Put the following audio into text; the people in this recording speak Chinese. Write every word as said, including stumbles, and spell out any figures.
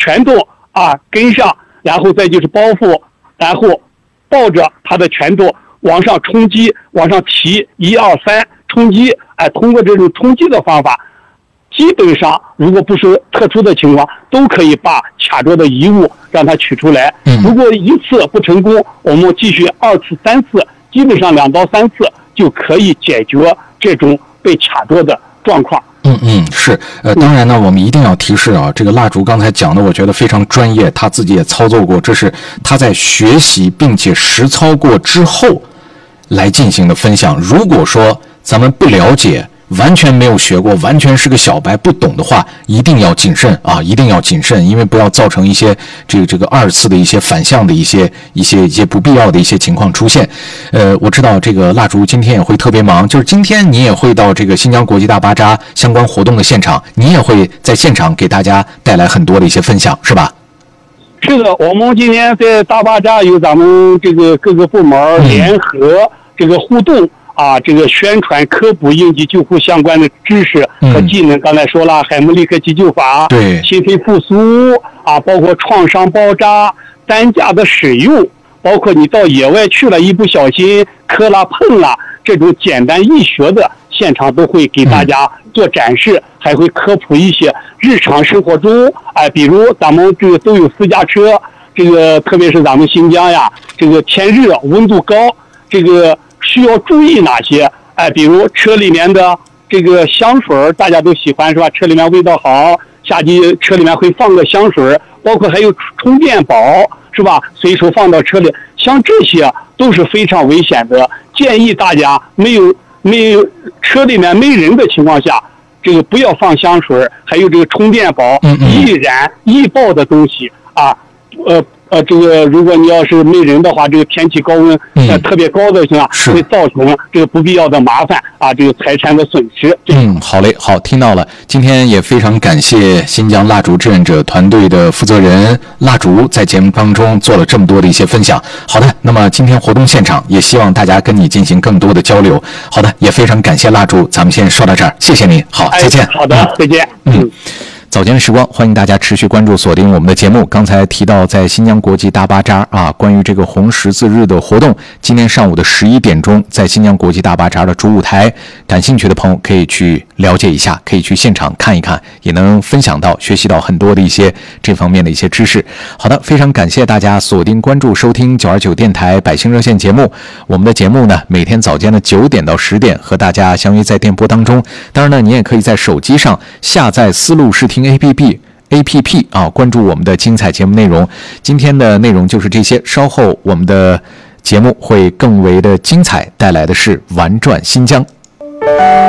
拳头啊跟上，然后再就是包袱，然后抱着他的拳头往上冲击，往上提，一二三冲击，哎，通过这种冲击的方法，基本上如果不是特殊的情况，都可以把卡着的遗物让它取出来。如果一次不成功，我们继续二次、三次，基本上两到三次就可以解决这种被卡着的状况。 嗯嗯，是，呃，当然呢，我们一定要提示啊，这个蜡烛刚才讲的，我觉得非常专业，他自己也操作过，这是他在学习并且实操过之后来进行的分享。如果说咱们不了解，完全没有学过，完全是个小白不懂的话，一定要谨慎啊，一定要谨慎，因为不要造成一些这个这个二次的一些反向的一些一些一些不必要的一些情况出现。呃，我知道这个蜡烛今天也会特别忙，就是今天你也会到这个新疆国际大巴扎相关活动的现场，你也会在现场给大家带来很多的一些分享，是吧？ 是的，我们今天在大巴扎有咱们这个各个部门联合这个互动。啊，这个宣传科普应急救护相关的知识和技能，嗯、刚才说了，海姆立克急救法， 对， 心肺复苏啊，包括创伤包扎、担架的使用，包括你到野外去了，一不小心磕了碰了，这种简单易学的现场都会给大家做展示，嗯、还会科普一些日常生活中，哎，比如咱们这个都有私家车，这个特别是咱们新疆呀，这个天热温度高，这个。需要注意哪些？哎，比如车里面的这个香水，大家都喜欢是吧？车里面味道好，夏季车里面会放个香水，包括还有充电宝是吧？随手放到车里，像这些都是非常危险的。建议大家没有没有车里面没人的情况下，这个不要放香水，还有这个充电宝，易燃易爆的东西啊，呃。呃，这个如果你要是没人的话，这个天气高温呃特别高的情况，会造成这个不必要的麻烦啊，这个财产的损失。 嗯，好嘞，好，听到了。今天也非常感谢新疆蜡烛志愿者团队的负责人蜡烛在节目当中做了这么多的一些分享。好的，那么今天活动现场也希望大家跟你进行更多的交流。好的，也非常感谢蜡烛，咱们先说到这儿，谢谢你，好，再见。 哎、好的，再见。 嗯。早间时光，欢迎大家持续关注锁定我们的节目。刚才提到在新疆国际大巴扎啊，关于这个红十字日的活动，今天上午的十一点钟，在新疆国际大巴扎的主舞台，感兴趣的朋友可以去了解一下，可以去现场看一看，也能分享到、学习到很多的一些这方面的一些知识。好的，非常感谢大家锁定关注收听九二九电台百姓热线节目。我们的节目呢，每天早间的九点到十点和大家相约在电波当中。当然呢，你也可以在手机上下载思路视听A P P A P P 啊，关注我们的精彩节目内容。今天的内容就是这些，稍后我们的节目会更为的精彩，带来的是玩转新疆。